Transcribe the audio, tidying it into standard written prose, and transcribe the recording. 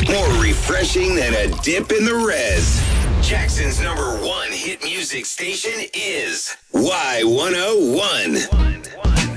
More refreshing than a dip in the res. Jackson's #1 hit music station is Y101.